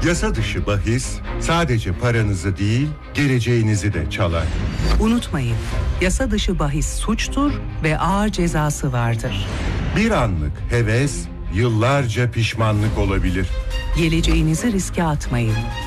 Yasa dışı bahis sadece paranızı değil, geleceğinizi de çalar. Unutmayın, yasa dışı bahis suçtur ve ağır cezası vardır. Bir anlık heves, yıllarca pişmanlık olabilir. Geleceğinizi riske atmayın.